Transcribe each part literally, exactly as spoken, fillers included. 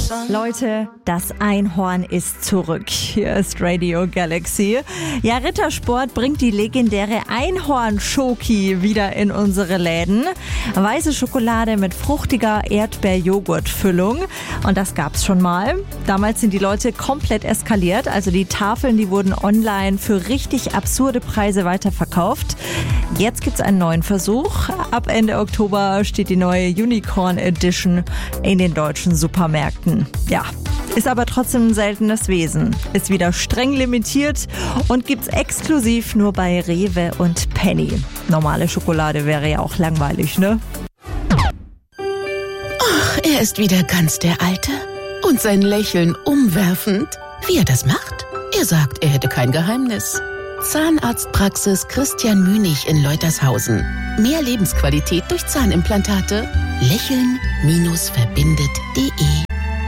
Leute, das Einhorn ist zurück. Hier ist Radio Galaxy. Ja, Rittersport bringt die legendäre Einhorn-Schoki wieder in unsere Läden. Weiße Schokolade mit fruchtiger Erdbeer-Joghurt-Füllung. Und das gab's schon mal. Damals sind die Leute komplett eskaliert. Also die Tafeln, die wurden online für richtig absurde Preise weiterverkauft. Jetzt gibt's einen neuen Versuch. Ab Ende Oktober steht die neue Unicorn Edition in den deutschen Supermärkten. Ja, ist aber trotzdem ein seltenes Wesen. Ist wieder streng limitiert und gibt's exklusiv nur bei Rewe und Penny. Normale Schokolade wäre ja auch langweilig, ne? Ach, er ist wieder ganz der Alte. Und sein Lächeln umwerfend. Wie er das macht? Er sagt, er hätte kein Geheimnis. Zahnarztpraxis Christian Münig in Leutershausen. Mehr Lebensqualität durch Zahnimplantate. Lächeln-verbindet punkt de.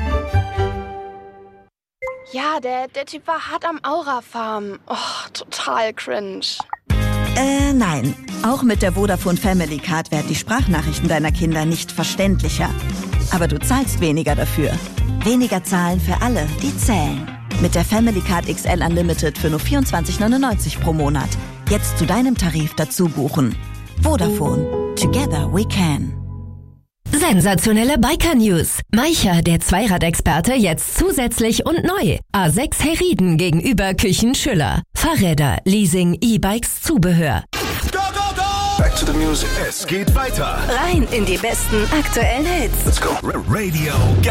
Ja, der, der Typ war hart am Aura-Farm. Oh, total cringe. Äh, nein. Auch mit der Vodafone Family Card werden die Sprachnachrichten deiner Kinder nicht verständlicher. Aber du zahlst weniger dafür. Weniger zahlen für alle, die zählen. Mit der Family Card X L Unlimited für nur vierundzwanzig neunundneunzig pro Monat. Jetzt zu deinem Tarif dazu buchen. Vodafone. Together we can. Sensationelle Biker-News. Maicher, der Zweiradexperte, jetzt zusätzlich und neu. A sechs Herrieden gegenüber Küchen Schüller. Fahrräder, Leasing, E-Bikes, Zubehör. Go, go, go! Back to the music. Es geht weiter. Rein in die besten aktuellen Hits. Let's go. Radio